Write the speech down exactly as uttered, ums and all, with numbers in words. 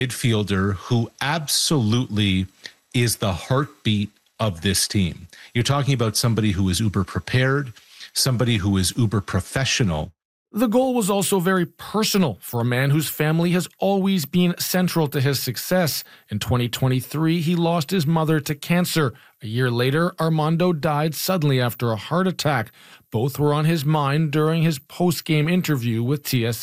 midfielder who absolutely is the heartbeat of this team. You're talking about somebody who is uber prepared, somebody who is uber professional. The goal was also very personal for a man whose family has always been central to his success. In twenty twenty-three, he lost his mother to cancer. A year later, Armando died suddenly after a heart attack. Both were on his mind during his post-game interview with T S